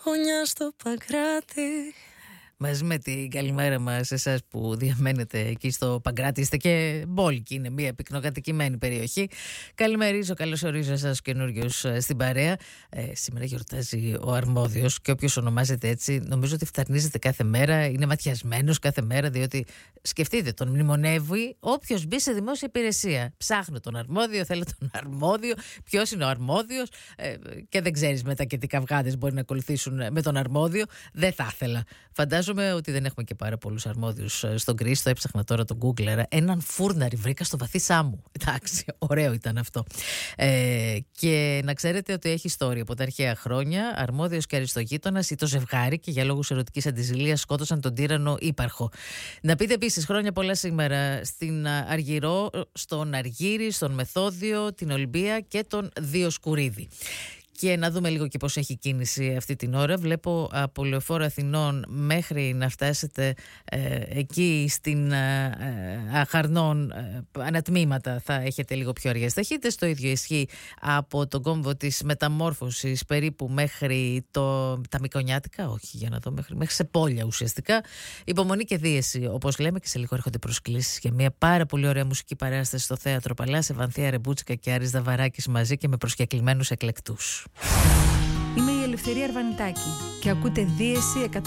γωνιά στο Παγκράτη. Μαζί με την καλημέρα μας εσάς που διαμένετε εκεί στο Παγκράτη, είστε και Μπόλικη, είναι μια πυκνοκατοικημένη περιοχή. Καλημερίζω, καλωσορίζω εσάς καινούριους στην παρέα. Σήμερα γιορτάζει ο Αρμόδιος και όποιος ονομάζεται έτσι νομίζω ότι φταρνίζεται κάθε μέρα, είναι ματιασμένος κάθε μέρα, διότι σκεφτείτε, τον μνημονεύει όποιος μπει σε δημόσια υπηρεσία. Ψάχνω τον Αρμόδιο, θέλω τον Αρμόδιο, ποιος είναι ο Αρμόδιος, και δεν ξέρεις μετά και τι καυγάδες μπορεί να ακολουθήσουν με τον Αρμόδιο. Δεν θα ήθελα. Φαντάζομαι ότι δεν έχουμε και πάρα πολλούς αρμόδιους στον Κρίστο. Το έψαχνα τώρα τον Google. Έναν φούρναρη βρήκα στο βαθύ Σάμου. Εντάξει, ωραίο ήταν αυτό. Και να ξέρετε ότι έχει ιστορία από τα αρχαία χρόνια. Αρμόδιος και αριστογείτονας ή το ζευγάρι και για λόγους ερωτικής αντιζηλείας σκότωσαν τον τύραννο ύπαρχο. Να πείτε επίσης χρόνια πολλά σήμερα στην Αργυρό, στον Αργύρι, στον Μεθόδιο, την Ολυμπία και τον Διοσκουρίδη. Και να δούμε λίγο και πώς έχει κίνηση αυτή την ώρα. Βλέπω από Λεωφόρο Αθηνών μέχρι να φτάσετε εκεί στην Αχαρνών ανατμήματα θα έχετε λίγο πιο αργές ταχύτητες. Το ίδιο ισχύει από τον κόμβο της Μεταμόρφωσης περίπου μέχρι τα Μικονιάτικα. Όχι, για να δω, μέχρι σε Πόλια ουσιαστικά. Υπομονή και δίεση, όπως λέμε, και σε λίγο έρχονται προσκλήσεις για μια πάρα πολύ ωραία μουσική παράσταση στο Θέατρο Παλάς. Βανθία Ρεμπούτσικα και Άρης Δαβαράκης μαζί και με προσκεκλημένους εκλεκτούς. Είμαι η Ελευθερία Αρβανιτάκη και ακούτε Δίεση 101,3.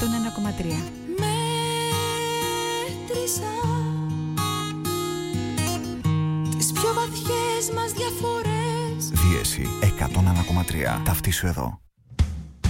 Μέτρησα τις πιο βαθιές μας διαφορές. Δίεση 101,3. Ταυτίσου εδώ.